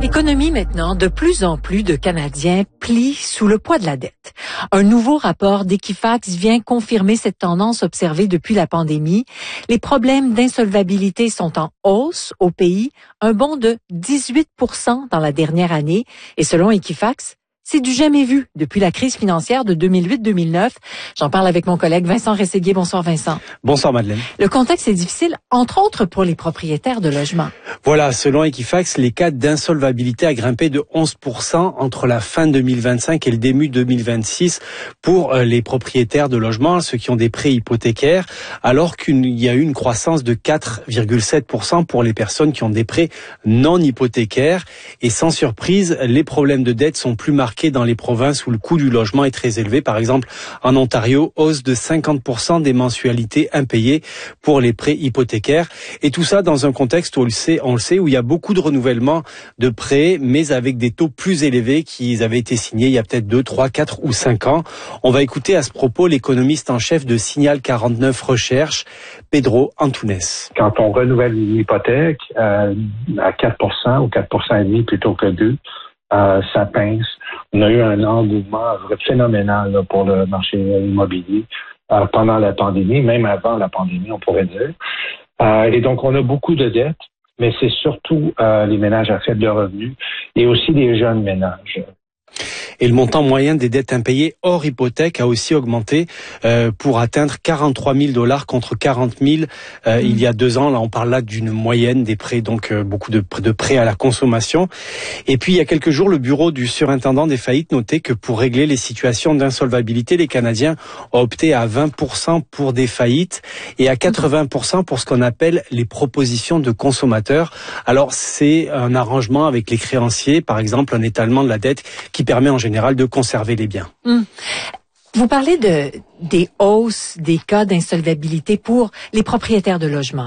Économie maintenant, de plus en plus de Canadiens plient sous le poids de la dette. Un nouveau rapport d'Equifax vient confirmer cette tendance observée depuis la pandémie. Les problèmes d'insolvabilité sont en hausse au pays, un bond de 18% dans la dernière année. Et selon Equifax, c'est du jamais vu depuis la crise financière de 2008-2009. J'en parle avec mon collègue Vincent Rességuier. Bonsoir Vincent. Bonsoir Madeleine. Le contexte est difficile, entre autres pour les propriétaires de logements. Voilà, selon Equifax, les cas d'insolvabilité a grimpé de 11% entre la fin 2025 et le début 2026 pour les propriétaires de logements, ceux qui ont des prêts hypothécaires, alors qu'il y a eu une croissance de 4,7% pour les personnes qui ont des prêts non hypothécaires. Et sans surprise, les problèmes de dette sont plus marqués dans les provinces où le coût du logement est très élevé. Par exemple, en Ontario, hausse de 50% des mensualités impayées pour les prêts hypothécaires. Et tout ça dans un contexte où on le sait, où il y a beaucoup de renouvellement de prêts, mais avec des taux plus élevés qui avaient été signés il y a peut-être 2, 3, 4 ou 5 ans. On va écouter à ce propos l'économiste en chef de Signal 49 Recherche, Pedro Antunes. Quand on renouvelle une hypothèque à 4% ou 4,5% plutôt que 2%, ça pince. On a eu un engouement phénoménal là, pour le marché immobilier pendant la pandémie, même avant la pandémie, on pourrait dire. Et donc, on a beaucoup de dettes, mais c'est surtout les ménages à faible revenu et aussi les jeunes ménages. Et le montant moyen des dettes impayées hors hypothèque a aussi augmenté pour atteindre 43 000 $ contre 40 000 il y a 2 ans. Là, on parle là d'une moyenne des prêts, donc beaucoup de prêts à la consommation. Et puis, il y a quelques jours, le bureau du surintendant des faillites notait que pour régler les situations d'insolvabilité, les Canadiens ont opté à 20% pour des faillites et à 80% pour ce qu'on appelle les propositions de consommateurs. Alors, c'est un arrangement avec les créanciers, par exemple, un étalement de la dette qui permet en général de conserver les biens. Vous parlez des hausses des cas d'insolvabilité pour les propriétaires de logements.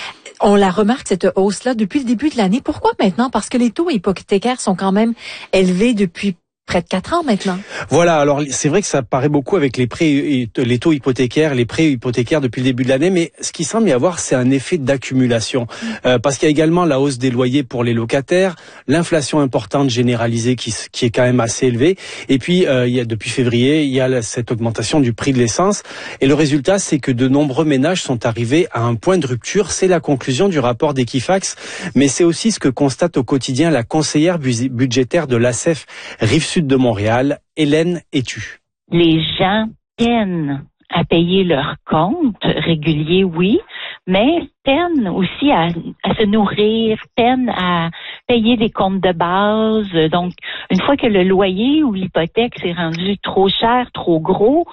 On la remarque, cette hausse-là, depuis le début de l'année. Pourquoi maintenant? Parce que les taux hypothécaires sont quand même élevés depuis près de 4 ans maintenant. Voilà, alors c'est vrai que ça paraît beaucoup avec les prêts, les taux hypothécaires, les prêts hypothécaires depuis le début de l'année, mais ce qui semble y avoir, c'est un effet d'accumulation. Parce qu'il y a également la hausse des loyers pour les locataires, l'inflation importante généralisée qui est quand même assez élevée, et puis depuis février, il y a cette augmentation du prix de l'essence, et le résultat, c'est que de nombreux ménages sont arrivés à un point de rupture. C'est la conclusion du rapport d'Equifax, mais c'est aussi ce que constate au quotidien la conseillère budgétaire de l'ACEF Rive-Sud de Montréal, Hélène Etu. Les gens peinent à payer leurs comptes réguliers, oui, mais peinent aussi à se nourrir, peinent à payer des comptes de base. Donc, une fois que le loyer ou l'hypothèque s'est rendu trop cher, trop gros,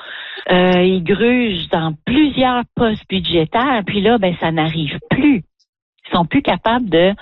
ils grugent dans plusieurs postes budgétaires, puis là, ça n'arrive plus. Ils sont plus capables de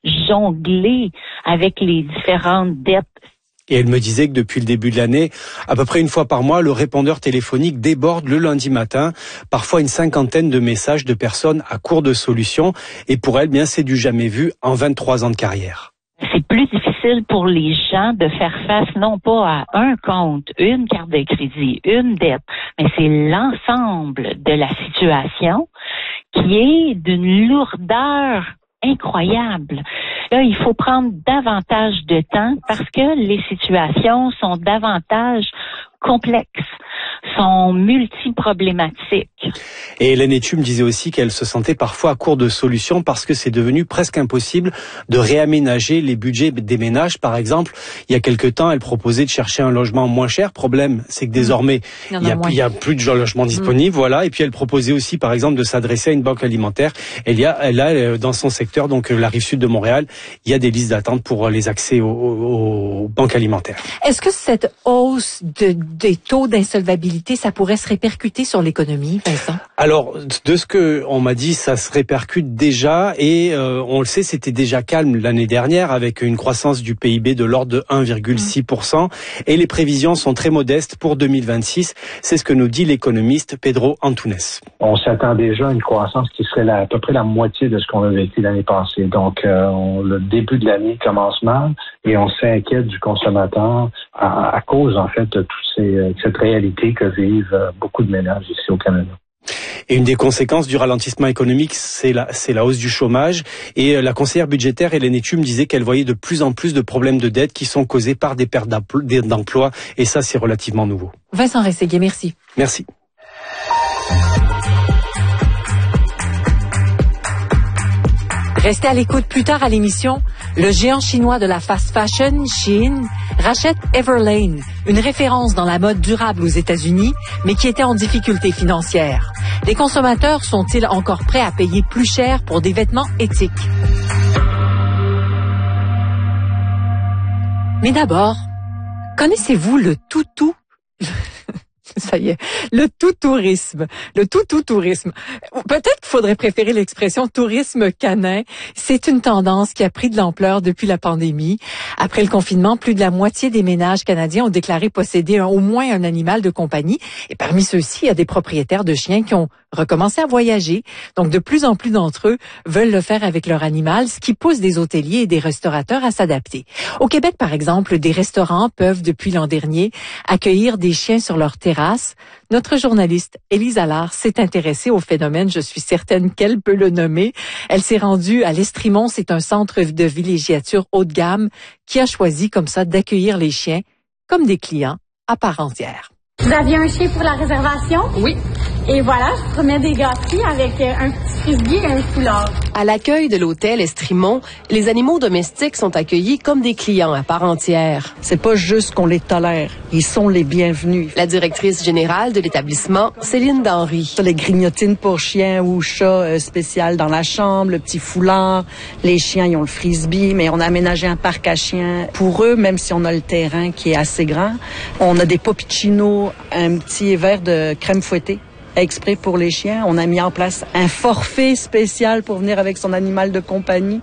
jongler avec les différentes dettes. Et elle me disait que depuis le début de l'année, à peu près une fois par mois, le répondeur téléphonique déborde le lundi matin, parfois une 50aine de messages de personnes à court de solutions. Et pour elle, bien, c'est du jamais vu en 23 ans de carrière. C'est plus difficile pour les gens de faire face non pas à un compte, une carte de crédit, une dette, mais c'est l'ensemble de la situation qui est d'une lourdeur incroyable. Là, il faut prendre davantage de temps parce que les situations sont davantage complexes, sont multiproblématiques. Et Hélène Etu me disait aussi qu'elle se sentait parfois à court de solutions parce que c'est devenu presque impossible de réaménager les budgets des ménages. Par exemple, il y a quelque temps, elle proposait de chercher un logement moins cher. Problème, c'est que désormais, il y a plus de logements disponibles, voilà. Et puis elle proposait aussi, par exemple, de s'adresser à une banque alimentaire. Elle a dans son secteur, donc la Rive-Sud de Montréal, il y a des listes d'attente pour les accès aux banques alimentaires. Est-ce que cette hausse des taux d'insolvabilité, ça pourrait se répercuter sur l'économie, Vincent? Alors, de ce que on m'a dit, ça se répercute déjà et on le sait, c'était déjà calme l'année dernière avec une croissance du PIB de l'ordre de 1,6% et les prévisions sont très modestes pour 2026. C'est ce que nous dit l'économiste Pedro Antunes. On s'attend déjà à une croissance qui serait à peu près la moitié de ce qu'on a vécu l'année passée. Donc, le début de l'année commence mal et on s'inquiète du consommateur à cause, en fait, de toute cette réalité que vivent beaucoup de ménages ici au Canada. Et une des conséquences du ralentissement économique, c'est la hausse du chômage. Et la conseillère budgétaire Hélène Etume disait qu'elle voyait de plus en plus de problèmes de dette qui sont causés par des pertes d'emploi. Et ça, c'est relativement nouveau. Vincent Rességuier, merci. Merci. Restez à l'écoute plus tard à l'émission. Le géant chinois de la fast fashion, Shein, rachète Everlane, une référence dans la mode durable aux États-Unis, mais qui était en difficulté financière. Les consommateurs sont-ils encore prêts à payer plus cher pour des vêtements éthiques? Mais d'abord, connaissez-vous le toutou? Ça y est, le tout-tourisme. Le tout-tourisme. Peut-être qu'il faudrait préférer l'expression tourisme canin. C'est une tendance qui a pris de l'ampleur depuis la pandémie. Après le confinement, plus de la moitié des ménages canadiens ont déclaré posséder au moins un animal de compagnie. Et parmi ceux-ci, il y a des propriétaires de chiens qui ont recommencé à voyager. Donc, de plus en plus d'entre eux veulent le faire avec leur animal, ce qui pousse des hôteliers et des restaurateurs à s'adapter. Au Québec, par exemple, des restaurants peuvent, depuis l'an dernier, accueillir des chiens sur leur terrasse. Notre journaliste Élise Allard s'est intéressée au phénomène. Je suis certaine qu'elle peut le nommer. Elle s'est rendue à l'Estrimont. C'est un centre de villégiature haut de gamme qui a choisi comme ça d'accueillir les chiens comme des clients à part entière. Vous aviez un chien pour la réservation? Oui. Et voilà, je prenais des gâteries avec un petit frisbee et un foulard. À l'accueil de l'hôtel Estrimont, les animaux domestiques sont accueillis comme des clients à part entière. C'est pas juste qu'on les tolère, ils sont les bienvenus. La directrice générale de l'établissement, Céline D'Henry. Les grignotines pour chiens ou chats spéciales dans la chambre, le petit foulard, les chiens ils ont le frisbee, mais on a aménagé un parc à chiens pour eux, même si on a le terrain qui est assez grand. On a des poppuccinos, un petit verre de crème fouettée exprès pour les chiens. On a mis en place un forfait spécial pour venir avec son animal de compagnie.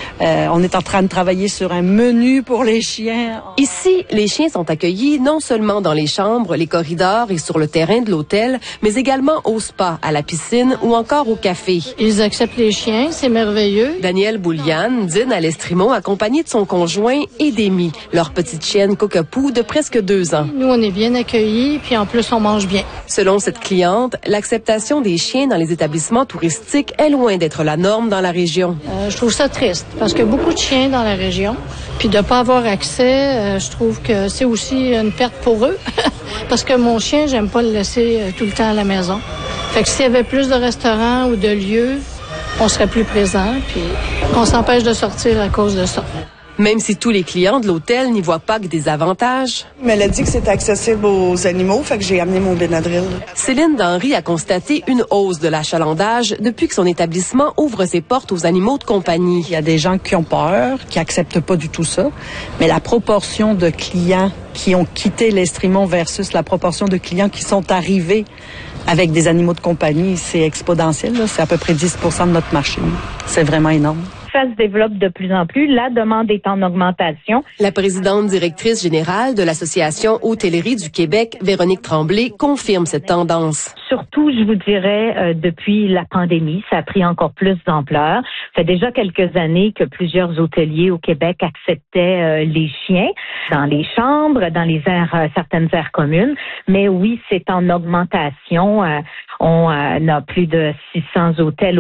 On est en train de travailler sur un menu pour les chiens. Ici, les chiens sont accueillis non seulement dans les chambres, les corridors et sur le terrain de l'hôtel, mais également au spa, à la piscine ou encore au café. Ils acceptent les chiens, c'est merveilleux. Danielle Bouliane dîne à l'Estrimont accompagnée de son conjoint et d'Amy, leur petite chienne Cockapoo de presque 2 ans. Nous, on est bien accueillis, puis en plus, on mange bien. Selon cette cliente, l'acceptation des chiens dans les établissements touristiques est loin d'être la norme dans la région. Je trouve ça triste parce que beaucoup de chiens dans la région, puis de pas avoir accès, je trouve que c'est aussi une perte pour eux parce que mon chien, j'aime pas le laisser tout le temps à la maison. Fait que s'il y avait plus de restaurants ou de lieux, on serait plus présent, puis on s'empêche de sortir à cause de ça. Même si tous les clients de l'hôtel n'y voient pas que des avantages. Mais elle a dit que c'était accessible aux animaux, fait que j'ai amené mon Benadryl. Céline D'Henry a constaté une hausse de l'achalandage depuis que son établissement ouvre ses portes aux animaux de compagnie. Il y a des gens qui ont peur, qui acceptent pas du tout ça, mais la proportion de clients qui ont quitté l'Estrimont versus la proportion de clients qui sont arrivés avec des animaux de compagnie, c'est exponentiel. Là. C'est à peu près 10% de notre marché. C'est vraiment énorme. Ça se développe de plus en plus. La demande est en augmentation. La présidente directrice générale de l'Association Hôtellerie du Québec, Véronique Tremblay, confirme cette tendance. Surtout, je vous dirais, depuis la pandémie, ça a pris encore plus d'ampleur. Ça fait déjà quelques années que plusieurs hôteliers au Québec acceptaient les chiens dans les chambres, dans les aires, certaines aires communes. Mais oui, c'est en augmentation. On a plus de 600 hôtels